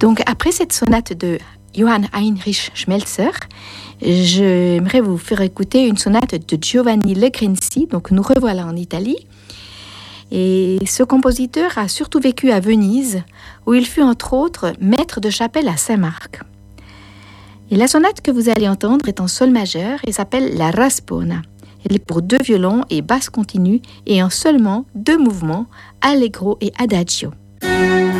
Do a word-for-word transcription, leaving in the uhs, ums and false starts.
Donc, après cette sonate de Johann Heinrich Schmelzer, j'aimerais vous faire écouter une sonate de Giovanni Legrenzi. Donc, nous revoilà en Italie. Et ce compositeur a surtout vécu à Venise, où il fut entre autres maître de chapelle à Saint-Marc. Et la sonate que vous allez entendre est en sol majeur et s'appelle la Raspona. Elle est pour deux violons et basse continue et en seulement deux mouvements, allegro et adagio.